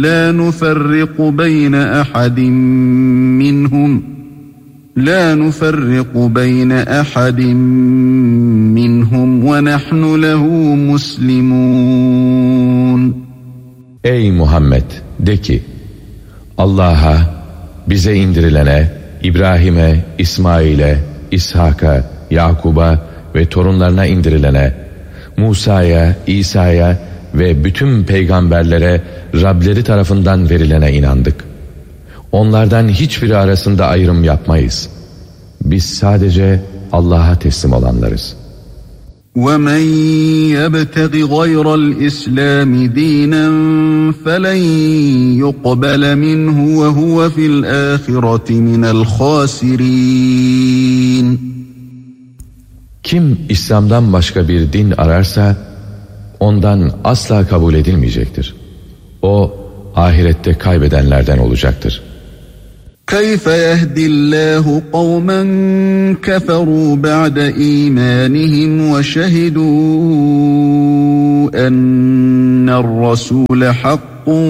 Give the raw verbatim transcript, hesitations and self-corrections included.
La nufarriqu beyne ahadin minhum La nufarriqu beyne ahadin minhum ve nahnu lehu muslimun. Ey Muhammed, de ki, Allah'a, bize indirilene, İbrahim'e, İsmail'e, İshak'a, Yakub'a ve torunlarına indirilene, Musa'ya, İsa'ya ve bütün peygamberlere Rableri tarafından verilene inandık. Onlardan hiçbiri arasında ayrım yapmayız. Biz sadece Allah'a teslim olanlarız. وَمَنْ يَبْتَغِ غَيْرَ الْإِسْلَامِ دِينًا فَلَنْ يُقْبَلَ مِنْهُ وَهُوَ فِي الْآخِرَةِ مِنَ الْخَاسِرِينَ. Kim İslam'dan başka bir din ararsa, ondan asla kabul edilmeyecektir. O, ahirette kaybedenlerden olacaktır. كَيْفَ يَهْدِ اللّٰهُ قَوْمًا كَفَرُوا بَعْدَ إِيمَانِهِمْ وَشَهِدُوا أَنَّ الرَّسُولَ حَقٌّ